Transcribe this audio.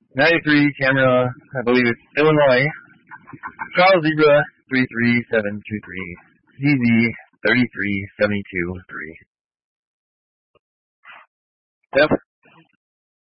93 camera, I believe it's Illinois. Charles Zebra 33723. ZZ 33723. Steph?